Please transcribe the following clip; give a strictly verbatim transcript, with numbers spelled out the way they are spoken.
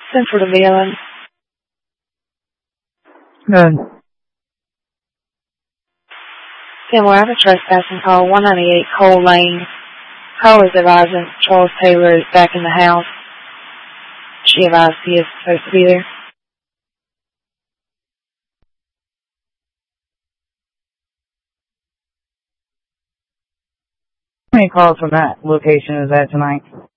Central Surveillance. Good. Then we'll have a trespassing call, one ninety-eight Cole Lane. Caller's advising Charles Taylor is back in the house. She advised he is supposed to be there. How many calls from that location is that tonight?